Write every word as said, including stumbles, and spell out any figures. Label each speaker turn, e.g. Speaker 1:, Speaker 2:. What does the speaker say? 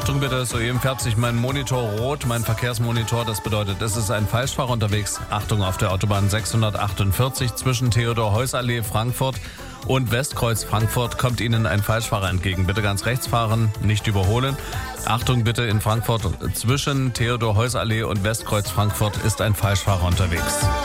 Speaker 1: Achtung bitte, soeben färbt sich mein Monitor rot, mein Verkehrsmonitor. Das bedeutet, es ist ein Falschfahrer unterwegs. Achtung auf der Autobahn sechshundertachtundvierzig zwischen Theodor-Heuss-Allee Frankfurt und Westkreuz Frankfurt kommt Ihnen ein Falschfahrer entgegen. Bitte ganz rechts fahren, nicht überholen. Achtung bitte, in Frankfurt zwischen Theodor-Heuss-Allee und Westkreuz Frankfurt ist ein Falschfahrer unterwegs.